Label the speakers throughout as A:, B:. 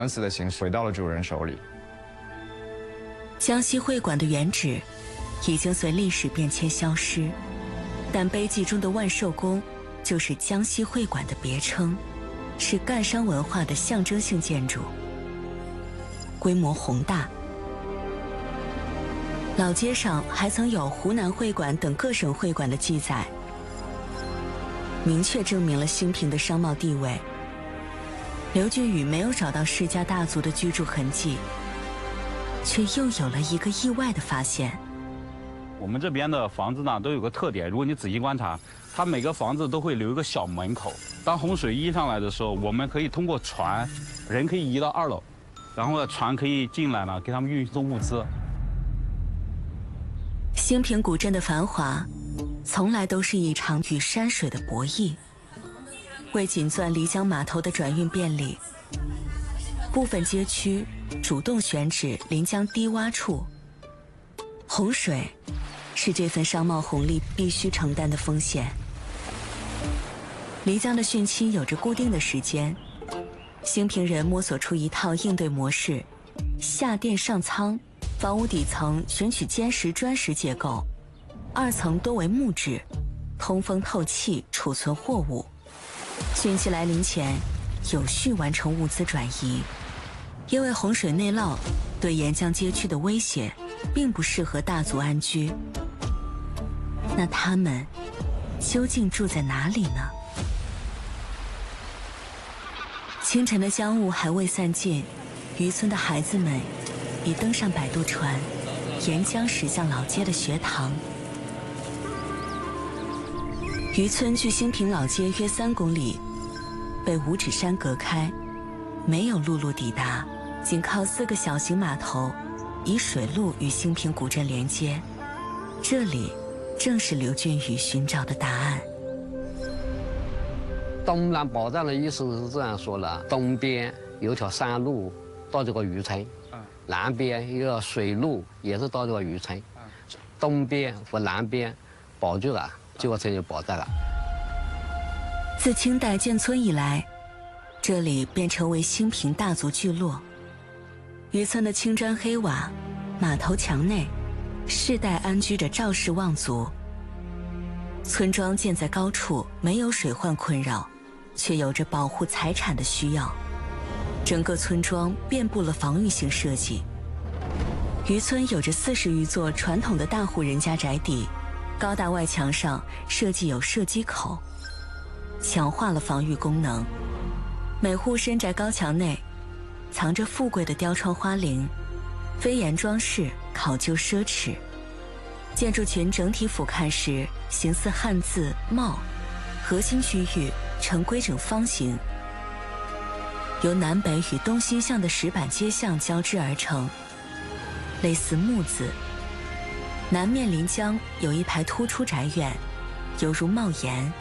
A: 官司的形式回到了主人手里。
B: 江西会馆的原址已经随历史变迁消失，但碑记中的万寿宫就是江西会馆的别称，是赣商文化的象征性建筑，规模宏大。老街上还曾有湖南会馆等各省会馆的记载，明确证明了兴平的商贸地位。刘俊宇没有找到世家大族的居住痕迹，却又有了一个意外的发现。
C: 我们这边的房子呢都有个特点，如果你仔细观察，它每个房子都会留一个小门口。当洪水溢上来的时候，我们可以通过船，人可以移到2楼，然后呢船可以进来呢，给他们运送物资。
B: 兴平古镇的繁华，从来都是一场与山水的博弈。为紧攥漓江码头的转运便利，部分街区主动选址临江低洼处。洪水是这份商贸红利必须承担的风险。漓江的汛期有着固定的时间，兴平人摸索出一套应对模式：下垫上仓，房屋底层选取坚实砖石结构，2层多为木质，通风透气，储存货物。汛期来临前，有序完成物资转移。因为洪水内涝对沿江街区的威胁，并不适合大族安居。那他们究竟住在哪里呢？清晨的江雾还未散尽，渔村的孩子们已登上摆渡船，沿江驶向老街的学堂。渔村距兴平老街约3公里，被五指山隔开，没有陆路抵达，仅靠4个小型码头，以水路与兴平古镇连接。这里正是刘俊宇寻找的答案。
D: 东南保障的意思是这样说的：东边有条山路到这个渔村，南边一个水路也是到这个渔村，东边和南边保住了，这个村就保在了。
B: 自清代建村以来，这里便成为兴平大族聚落。渔村的青砖黑瓦，码头墙内，世代安居着赵氏望族。村庄建在高处，没有水患困扰，却有着保护财产的需要。整个村庄遍布了防御性设计。渔村有着40余座传统的大户人家宅邸，高大外墙上设计有射击口，强化了防御功能。每户深宅高墙内藏着富贵的雕窗花棂，飞檐装饰，考究奢侈。建筑群整体俯瞰时形似汉字帽，核心区域呈规整方形，由南北与东西向的石板街巷交织而成，类似木字。南面临江有一排突出宅院，犹如帽檐。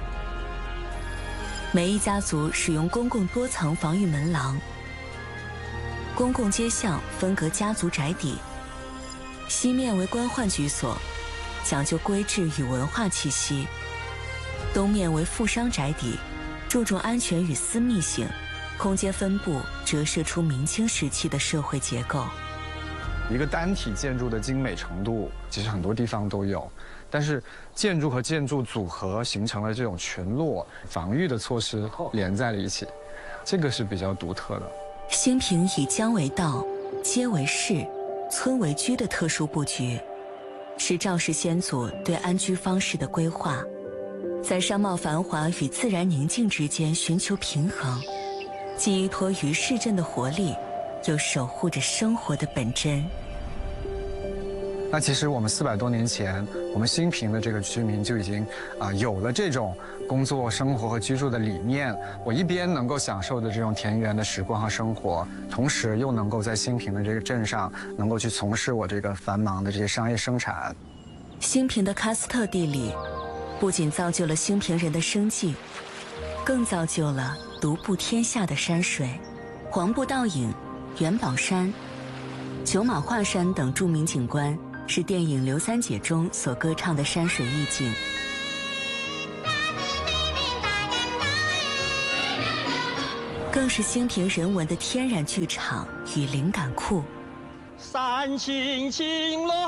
B: 每一家族使用公共多层防御门廊，公共街巷分隔家族宅邸。西面为官宦居所，讲究规制与文化气息；东面为富商宅邸，注重安全与私密性，空间分布折射出明清时期的社会结构。
A: 一个单体建筑的精美程度，其实很多地方都有，但是建筑和建筑组合形成了这种群落防御的措施连在了一起，这个是比较独特的。
B: 兴平以江为道，街为市，村为居的特殊布局，是赵氏先祖对安居方式的规划，在商贸繁华与自然宁静之间寻求平衡，既依托于市镇的活力，又守护着生活的本真。
A: 那其实我们400多年前，我们兴平的这个居民就已经有了这种工作、生活和居住的理念。我一边能够享受的这种田园的时光和生活，同时又能够在兴平的这个镇上，能够去从事我这个繁忙的这些商业生产。
B: 兴平的喀斯特地理，不仅造就了兴平人的生计，更造就了独步天下的山水，黄步倒影、元宝山、九马画山等著名景观，是电影《刘三姐》中所歌唱的山水意境。更更是兴平人文的天然剧场与灵感库。
E: 山青青喽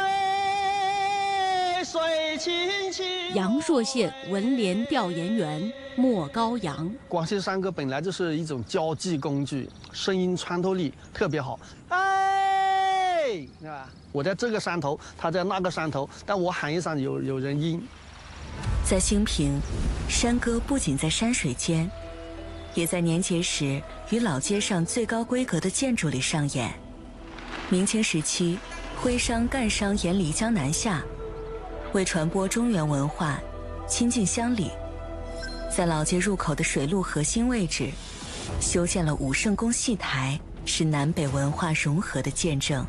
E: 哎，水青青。
F: 阳朔县文联调研员莫高阳，
E: 广西山歌本来就是一种交际工具，声音穿透力特别好。哎，啊，我在这个山头，他在那个山头，但我喊一声有人应。
B: 在兴平，山歌不仅在山水间，也在年节时与老街上最高规格的建筑里上演。明清时期，徽商、赣商沿漓江南下，为传播中原文化，亲近乡里，在老街入口的水路核心位置，修建了武圣宫戏台，是南北文化融合的见证。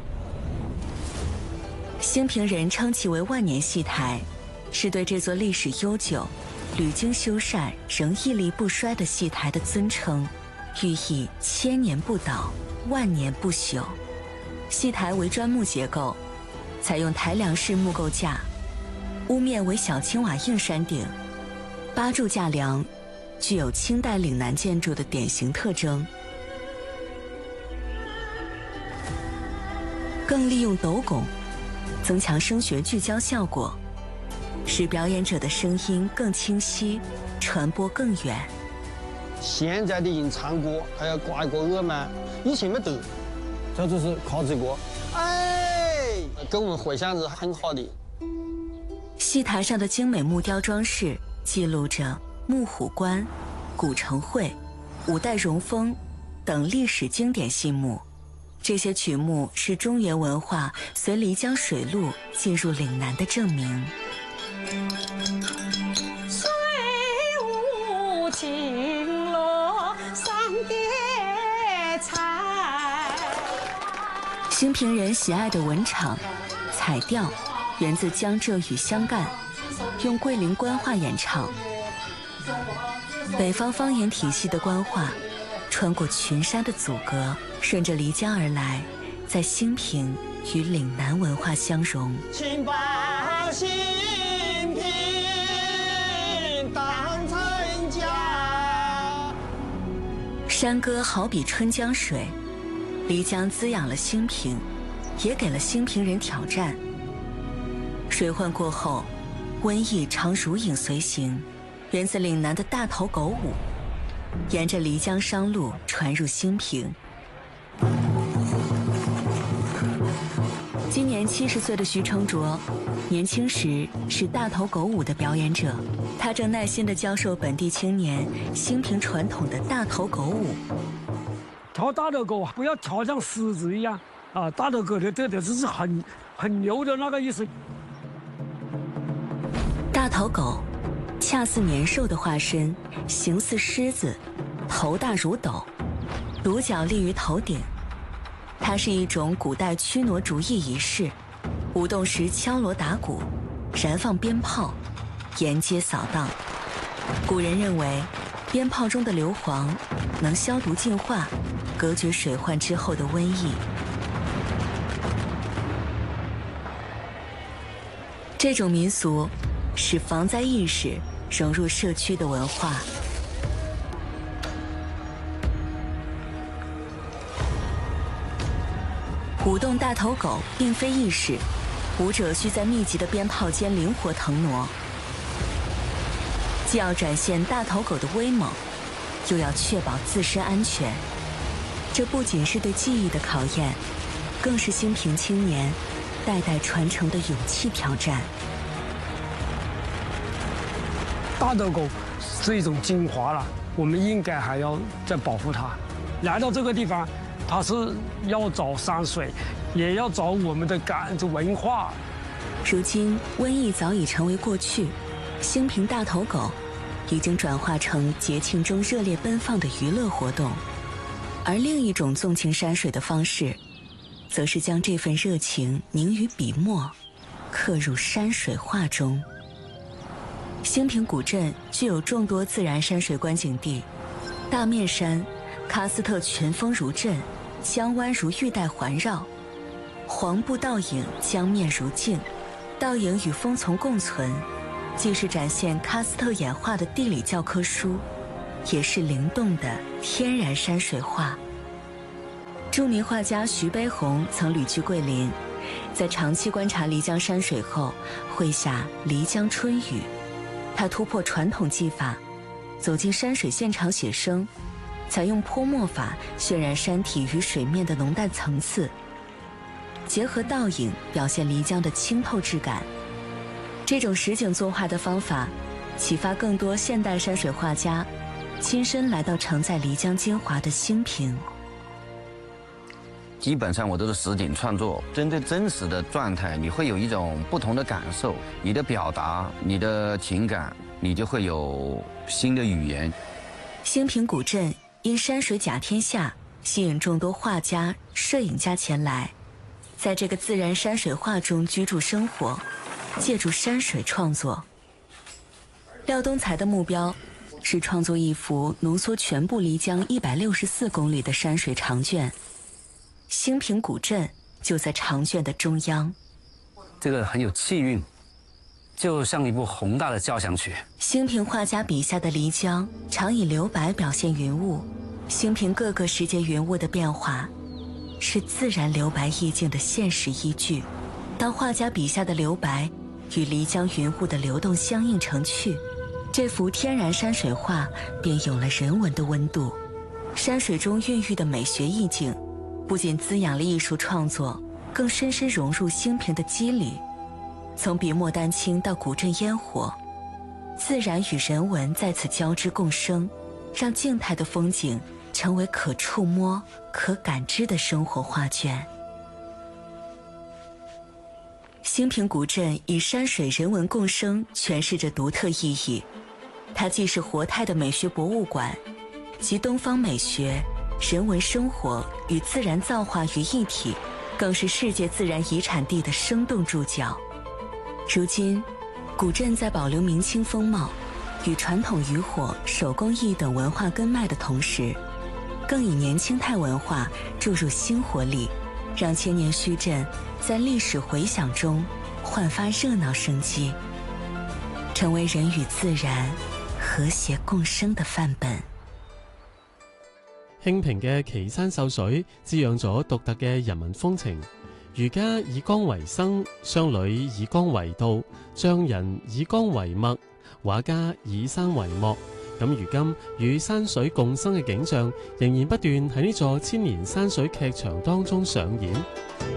B: 兴平人称其为万年戏台，是对这座历史悠久、屡经修缮仍屹立不衰的戏台的尊称，寓意千年不倒，万年不朽。戏台为砖木结构，采用台梁式木构架，屋面为小青瓦硬山顶，8柱架梁，具有清代岭南建筑的典型特征。更利用斗拱，增强声学聚焦效果，使表演者的声音更清晰，传播更远。
E: 现在的人唱歌，他要挂一个耳麦，以前没得。这就是靠这个，哎，跟我们回响是很好的。
B: 戏台上的精美木雕装饰记录着木虎关、古城会、五代荣丰等历史经典戏目。这些曲目是中原文化随漓江水路进入岭南的证明。
G: 水无情落三叠彩。
B: 兴平人喜爱的文场、彩调，源自江浙与湘赣，用桂林官话演唱。北方方言体系的官话，穿过群山的阻隔，顺着漓江而来，在兴平与岭南文化相融。
E: 请把兴平当成家。
B: 山歌好比春江水，漓江滋养了兴平，也给了兴平人挑战。水患过后，瘟疫常如影随形。源自岭南的大头狗舞，沿着漓江商路传入兴平。今年70岁的徐成卓，年轻时是大头狗舞的表演者，他正耐心地教授本地青年兴平传统的大头狗舞。
H: 跳大头狗不要跳像狮子一样啊！大头狗的特点就是很牛的那个意思。
B: 大头狗恰似年兽的化身，形似狮子，头大如斗，独角立于头顶。它是一种古代驱挪逐役仪式，舞动时敲锣打鼓，燃放鞭炮，沿街扫荡。古人认为，鞭炮中的硫磺能消毒净化，隔绝水患之后的瘟疫。这种民俗使防灾意识融入社区的文化。舞动大头狗并非易事，舞者需在密集的鞭炮间灵活腾挪，既要展现大头狗的威猛，又要确保自身安全。这不仅是对技艺的考验，更是兴平青年代代传承的勇气挑战。
H: 大头狗是一种精华了，我们应该还要再保护它。来到这个地方，它是要找山水，也要找我们的文化。
B: 如今瘟疫早已成为过去，兴平大头狗已经转化成节庆中热烈奔放的娱乐活动，而另一种纵情山水的方式，则是将这份热情凝于笔墨，刻入山水画中。兴平古镇具有众多自然山水观景地，大面山、喀斯特群峰如阵，江湾如玉带环绕，黄布倒影，江面如镜，倒影与峰丛共存，既是展现喀斯特演化的地理教科书， 也是灵动的天然山水画。著名画家徐悲鸿曾旅居桂林，在长期观察漓江山水后，绘下《漓江春雨》。他突破传统技法，走进山水现场写生，采用泼墨法渲染山体与水面的浓淡层次，结合倒影表现漓江的清透质感。这种实景作画的方法，启发更多现代山水画家亲身来到承载漓江精华的兴平。
I: 基本上我都是实景创作，针对真实的状态，你会有一种不同的感受，你的表达，你的情感，你就会有新的语言。
B: 兴平古镇因山水甲天下，吸引众多画家、摄影家前来，在这个自然山水画中居住生活，借助山水创作。廖东才的目标是创作一幅浓缩全部漓江164公里的山水长卷。兴平古镇就在长卷的中央，
J: 这个很有气韵，就像一部宏大的交响曲。
B: 兴平画家笔下的漓江常以留白表现云雾，兴平各个时节云雾的变化是自然留白意境的现实依据。当画家笔下的留白与漓江云雾的流动相映成趣，这幅天然山水画便有了人文的温度。山水中孕育的美学意境不仅滋养了艺术创作，更深深融入兴平的肌理。从笔墨丹青到古镇烟火，自然与人文在此交织共生，让静态的风景成为可触摸、可感知的生活画卷。兴平古镇以山水人文共生诠释着独特意义，它既是活态的美学博物馆，集东方美学、人文生活与自然造化于一体，更是世界自然遗产地的生动注脚。如今，古镇在保留明清风貌与传统渔火、手工艺等文化根脉的同时，更以年轻态文化注入新活力，让千年墟镇在历史回响中焕发热闹生机，成为人与自然和谐共生的范本。
K: 興平嘅奇山秀水滋養咗獨特嘅人民風情。儒家以江為生，商旅以江為道，匠人以江為墨，畫家以山為幕。咁如今與山水共生嘅景象，仍然不斷喺呢座千年山水劇場當中上演。